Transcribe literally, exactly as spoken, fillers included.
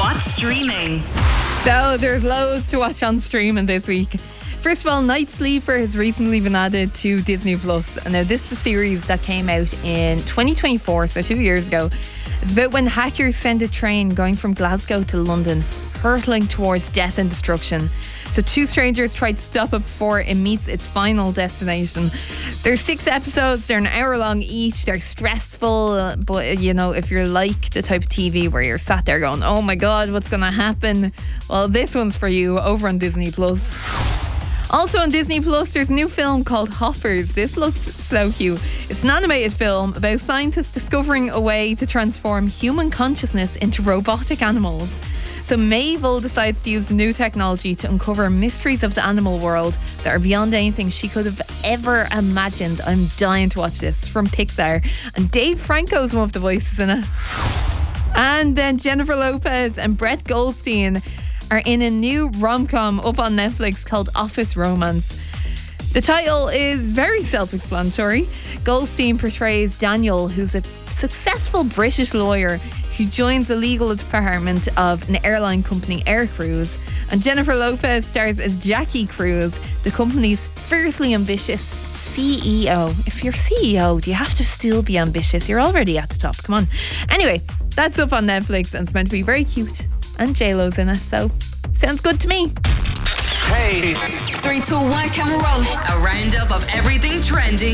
What's streaming? So there's loads to watch on streaming this week. First of all, Night Sleeper has recently been added to Disney Plus. And now this is a series that came out in twenty twenty-four, so two years ago. It's about when hackers send a train going from Glasgow to London, hurtling towards death and destruction. So two strangers try to stop it before it meets its final destination. There's six episodes, they're an hour long each, they're stressful, but you know, if you're like the type of T V where you're sat there going, oh my god, what's gonna happen? Well, this one's for you over on Disney Plus. Also on Disney Plus, there's a new film called Hoppers. This looks so cute. It's an animated film about scientists discovering a way to transform human consciousness into robotic animals. So Mabel decides to use the new technology to uncover mysteries of the animal world that are beyond anything she could have ever imagined. I'm dying to watch this. From Pixar. And Dave Franco's one of the voices in it. And then Jennifer Lopez and Brett Goldstein are in a new rom-com up on Netflix called Office Romance. The title is very self-explanatory. Goldstein portrays Daniel, who's a successful British lawyer who joins the legal department of an airline company, Air Cruise. And Jennifer Lopez stars as Jackie Cruz, the company's fiercely ambitious C E O. If you're C E O, do you have to still be ambitious? You're already at the top. Come on. Anyway, that's up on Netflix and it's meant to be very cute. And J-Lo's in it, so sounds good to me. Hey. Three, two, one, camera roll. A roundup of everything trending